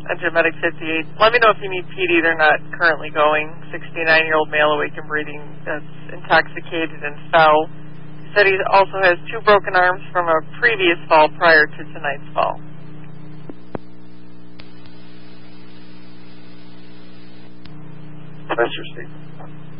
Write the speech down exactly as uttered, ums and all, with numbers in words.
Enter Medic fifty-eight. Let me know if you need P D. They're not currently going. sixty-nine-year-old male awake and breathing that's intoxicated and foul. He said he also has two broken arms from a previous fall prior to tonight's fall. That's your statement.